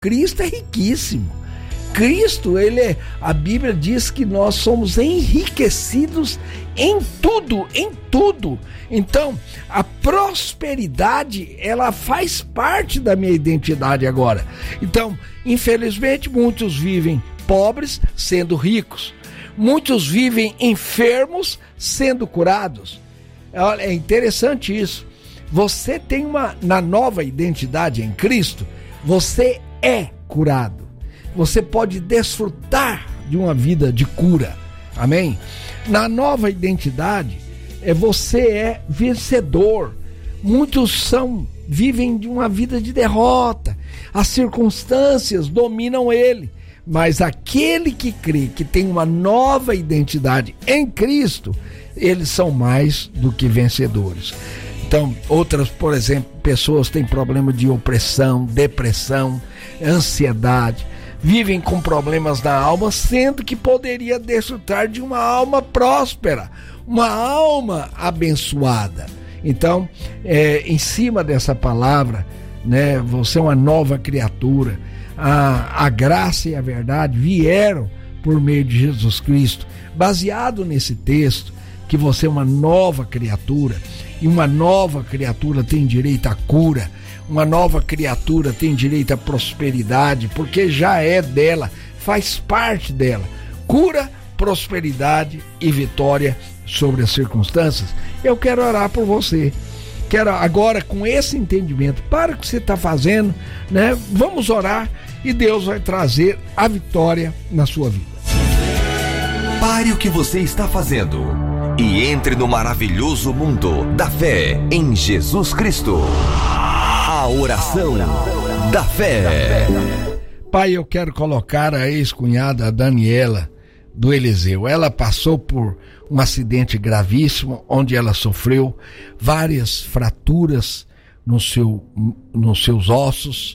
Cristo é riquíssimo. Cristo, a Bíblia diz que nós somos enriquecidos em tudo. Então, a prosperidade, ela faz parte da minha identidade agora. Então, infelizmente, muitos vivem pobres sendo ricos. Muitos vivem enfermos sendo curados. Olha, é interessante isso. Você tem na nova identidade em Cristo, você é curado. Você pode desfrutar de uma vida de cura. Amém? Na nova identidade, você é vencedor. Muitos vivem de uma vida de derrota. As circunstâncias dominam ele. Mas aquele que crê que tem uma nova identidade em Cristo, eles são mais do que vencedores. Então, outras, por exemplo, pessoas têm problema de opressão, depressão, ansiedade, vivem com problemas na alma, sendo que poderia desfrutar de uma alma próspera, uma alma abençoada. Então, em cima dessa palavra, né, você é uma nova criatura. A graça e a verdade vieram por meio de Jesus Cristo. Baseado nesse texto, que você é uma nova criatura, e uma nova criatura tem direito à cura, uma nova criatura tem direito à prosperidade, porque já é dela, faz parte dela. Cura, prosperidade e vitória sobre as circunstâncias. Eu quero orar por você. Quero agora, com esse entendimento, para o que você está fazendo, né? Vamos orar e Deus vai trazer a vitória na sua vida. Pare o que você está fazendo e entre no maravilhoso mundo da fé em Jesus Cristo. A oração da fé. Pai, eu quero colocar a ex-cunhada a Daniela do Eliseu. Ela passou por um acidente gravíssimo, onde ela sofreu várias fraturas nos seus ossos.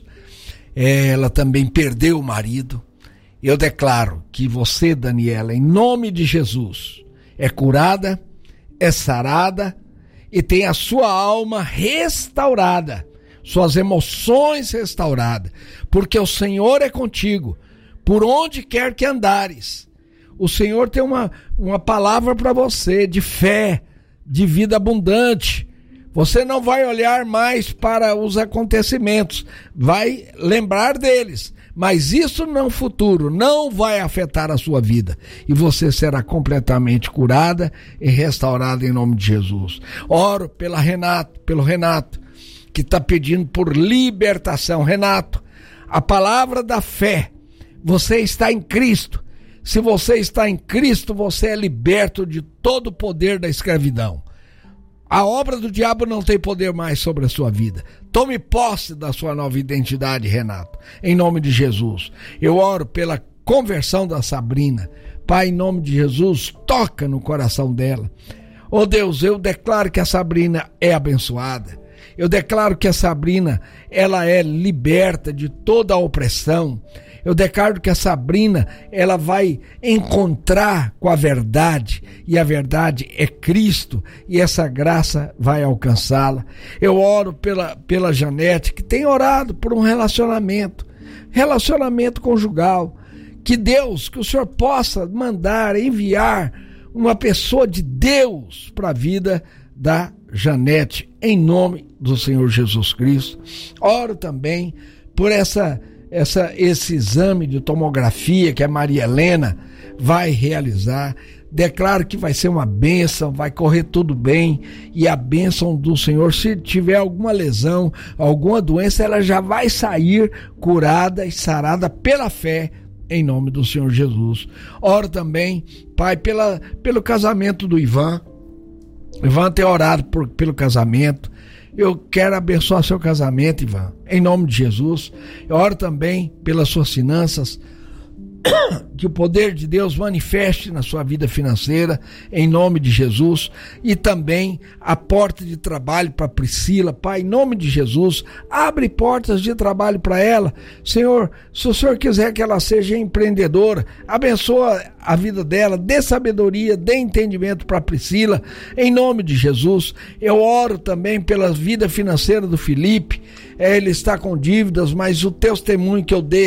Ela também perdeu o marido. Eu declaro que você, Daniela, em nome de Jesus, é curada, é sarada e tem a sua alma restaurada, suas emoções restauradas, porque o Senhor é contigo, por onde quer que andares. O Senhor tem uma palavra para você de fé, de vida abundante. Você não vai olhar mais para os acontecimentos, vai lembrar deles, mas isso no futuro não vai afetar a sua vida e você será completamente curada e restaurada em nome de Jesus. Oro pelo Renato, que está pedindo por libertação. Renato, a palavra da fé, você está em Cristo. Se você está em Cristo, você é liberto de todo o poder da escravidão. A obra do diabo não tem poder mais sobre a sua vida. Tome posse da sua nova identidade, Renato, em nome de Jesus. Eu oro pela conversão da Sabrina. Pai, em nome de Jesus, toca no coração dela. Oh Deus, eu declaro que a Sabrina é abençoada. Eu declaro que a Sabrina, ela é liberta de toda a opressão. Eu declaro que a Sabrina, ela vai encontrar com a verdade, e a verdade é Cristo, e essa graça vai alcançá-la. Eu oro pela Janete, que tem orado por um relacionamento conjugal. Que Deus, que o Senhor possa mandar, enviar uma pessoa de Deus para a vida da Janete, em nome do Senhor Jesus Cristo. Oro também por esse exame de tomografia que a Maria Helena vai realizar. Declaro que vai ser uma bênção, vai correr tudo bem, e a bênção do Senhor, se tiver alguma lesão, alguma doença, ela já vai sair curada e sarada pela fé, em nome do Senhor Jesus. Oro também, Pai, pelo casamento do Ivan. Ivan tem orado pelo casamento. Eu quero abençoar seu casamento, Ivan, em nome de Jesus. Eu oro também pelas suas finanças. que o poder de Deus manifeste na sua vida financeira, em nome de Jesus, e também a porta de trabalho para Priscila. Pai, em nome de Jesus, abre portas de trabalho para ela. Senhor, se o Senhor quiser que ela seja empreendedora, abençoa a vida dela, dê sabedoria, dê entendimento para Priscila, em nome de Jesus. Eu oro também pela vida financeira do Felipe. Ele está com dívidas, mas o testemunho que eu dei